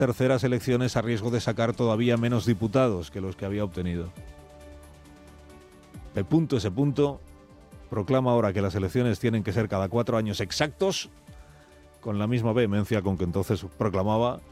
terceras elecciones a riesgo de sacar todavía menos diputados que los que había obtenido. Ese punto proclama ahora que las elecciones tienen que ser cada 4 años exactos, con la misma vehemencia con que entonces proclamaba